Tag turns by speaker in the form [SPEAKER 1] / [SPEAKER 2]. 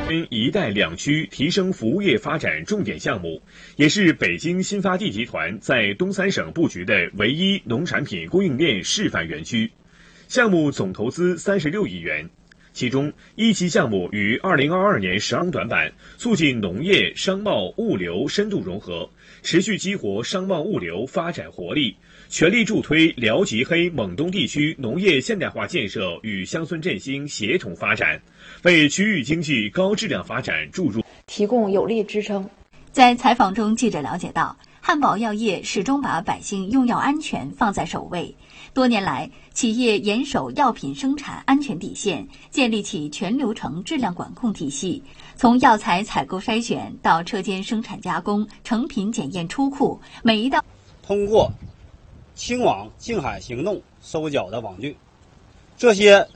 [SPEAKER 1] 一带两区提升服务业发展重点项目，也是北京新发地集团在东三省布局的唯一农产品供应链示范园区。项目总投资36亿元，其中一期项目于2022年12短板，促进农业、商贸、物流深度融合，持续激活商贸物流发展活力，全力助推辽吉黑蒙东地区农业现代化建设与乡村振兴协同发展，为区域经济高质量发展注入
[SPEAKER 2] 提供有力支撑。
[SPEAKER 3] 在采访中，记者了解到，汉宝药业始终把百姓用药安全放在首位。多年来，企业严守药品生产安全底线，建立起全流程质量管控体系，从药材采购筛选到车间生产加工、成品检验出库，每一道
[SPEAKER 4] 通过清网净海行动收缴的网具，这些